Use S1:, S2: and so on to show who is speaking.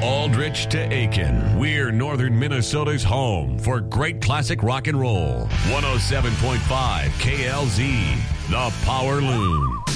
S1: Aldrich to Aiken, we're northern Minnesota's home for great classic rock and roll. 107.5 KLZ, The Power Loon.